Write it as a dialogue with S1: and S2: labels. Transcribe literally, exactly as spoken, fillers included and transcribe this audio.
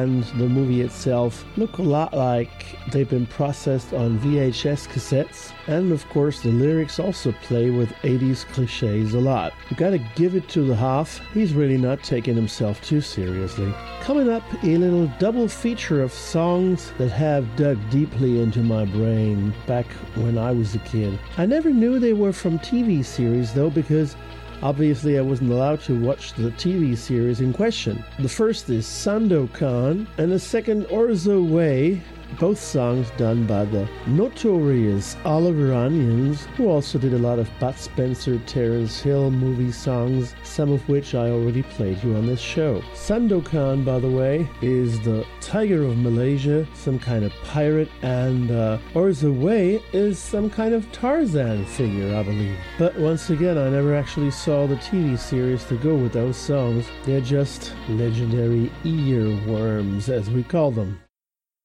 S1: and the movie itself look a lot like they've been processed on V H S cassettes, and of course the lyrics also play with eighties cliches a lot. You gotta give it to the Hoff, he's really not taking himself too seriously. Coming up, a little double feature of songs that have dug deeply into my brain back when I was a kid. I never knew they were from T V series though, because obviously I wasn't allowed to watch the T V series in question. The first is Sandokan, and the second Orzo Way, both songs done by the notorious Oliver Onions, who also did a lot of Bud Spencer, Terence Hill movie songs, some of which I already played you on this show. Sandokan, by the way, is the tiger of Malaysia, some kind of pirate, and uh, Orzo Way is some kind of Tarzan figure, I believe. But once again, I never actually saw the T V series to go with those songs. They're just legendary earworms, as we call them.